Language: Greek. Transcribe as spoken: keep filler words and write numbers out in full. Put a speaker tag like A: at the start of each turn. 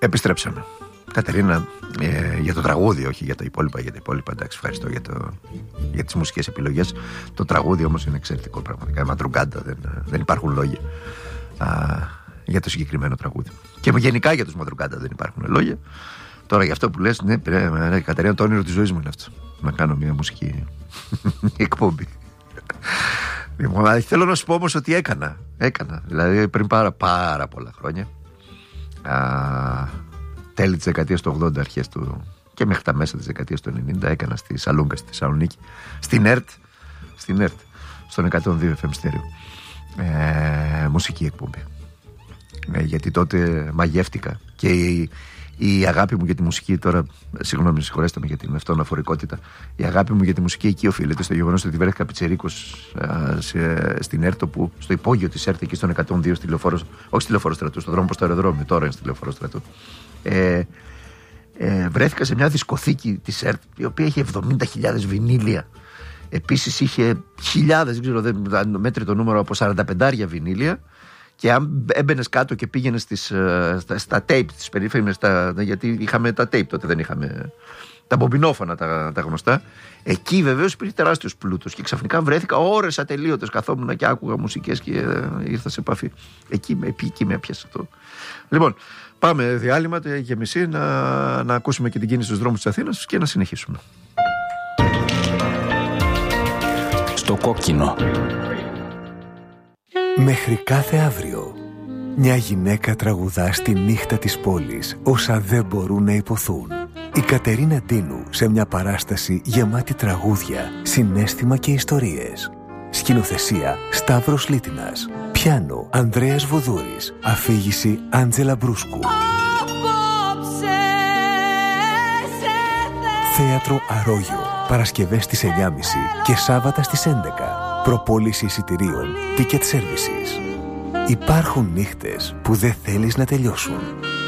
A: Επιστρέψαμε. Κατερίνα, ε, για το τραγούδι, όχι για τα υπόλοιπα. Για τα υπόλοιπα, εντάξει, ευχαριστώ για, το, για τις μουσικές επιλογές. Το τραγούδι όμως είναι εξαιρετικό πραγματικά. Μαντρουγκάντα, δεν, δεν υπάρχουν λόγια α, για το συγκεκριμένο τραγούδι. Και γενικά για τους Μαντρουγκάντα δεν υπάρχουν λόγια. Τώρα για αυτό που λες, ναι, ναι, Κατερίνα, το όνειρο της ζωής μου είναι αυτό. Να κάνω μια μουσική εκπομπή. Λοιπόν, θέλω να σου πω όμως ότι έκανα. Έκανα. Δηλαδή πριν πάρα, πάρα πολλά χρόνια. Α, τέλη της δεκαετίας του ογδόντα, αρχές του και μέχρι τα μέσα της δεκαετίας του ενενήντα έκανα στη Σαλούγκα, στη Θεσσαλονίκη, στην ΕΡΤ, στην ΕΡΤ, στον εκατόν δύο εφ εμ στέρεο, ε, μουσική εκπομπή. Ε, γιατί τότε μαγεύτηκα και η, η αγάπη μου για τη μουσική, τώρα, συγγνώμη, συγχωρέστε με για την αυτοαναφορικότητα, η αγάπη μου για τη μουσική εκεί οφείλεται στο γεγονός ότι βρέθηκα πιτσιρίκος στην ΕΡΤ, που στο υπόγειο της ΕΡΤ, εκεί στον εκατόν δύο, στη Λεωφόρο, όχι στη Λεωφόρο Στρατού, στον δρόμο προς το αεροδρόμιο, τώρα είναι στη Λεωφόρο Στρατού. Ε, ε, βρέθηκα σε μια δισκοθήκη της ΕΡΤ, η οποία είχε εβδομήντα χιλιάδες βινίλια. Επίσης είχε χιλιάδες, δεν ξέρω, δεν μέτρη το νούμερο, από σαράντα πέντε βινίλια. Και αν έμπαινες κάτω και πήγαινες στις, στα, στα tape, τις περίφημες, γιατί είχαμε τα tape τότε, δεν είχαμε τα μπομπινόφωνα τα, τα γνωστά. Εκεί βεβαίως υπήρχε τεράστιος πλούτος και ξαφνικά βρέθηκα ώρες ατελείωτες, καθόμουν και άκουγα μουσικές και ε, ήρθα σε επαφή. Εκεί, εκεί, εκεί με έπιασε αυτό. Λοιπόν, πάμε διάλειμμα για μισή να, να ακούσουμε και την κίνηση στους δρόμους της Αθήνας και να συνεχίσουμε.
B: Στο κόκκινο.
C: Μέχρι κάθε αύριο, μια γυναίκα τραγουδά στη νύχτα της πόλης όσα δεν μπορούν να υποθούν. Η Κατερίνα Ντίνου σε μια παράσταση γεμάτη τραγούδια, συναίσθημα και ιστορίες. Σκηνοθεσία Σταύρος Λίτινας. Πιάνο Ανδρέας Βοδούρης. Αφήγηση Άντζελα Μπρούσκου. Θέατρο Αρόγιο. Παρασκευές στις εννιά και μισή και Σάββατα στις έντεκα. Προπόληση εισιτηρίων Ticket Services. Υπάρχουν νύχτες που δεν θέλεις να τελειώσουν.